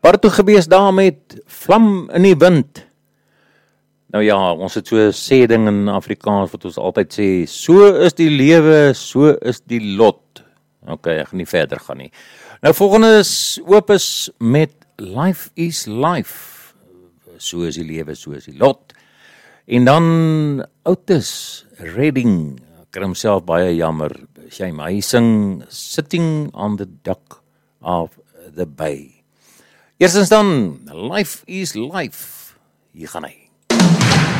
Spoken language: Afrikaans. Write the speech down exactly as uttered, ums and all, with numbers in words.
Portugees daar met vlam in die wind. Nou ja, ons het so 'n sê ding in Afrikaans wat ons altyd sê, so is die lewe, so is die lot. Ok, ek gaan nie verder gaan nie. Nou volgende is Opus met Life is Life. So is die lewe, so is die lot. En dan Otis Redding, ek kry homself baie jammer, shame, hy sing Sitting on the Dock of the Bay. Eerstens dan, Life is Life, hier gaan hy.